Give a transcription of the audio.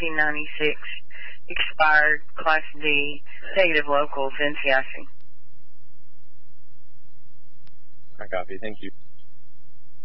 1996, expired, Class D, negative locals, NCIC. I copy. Thank you.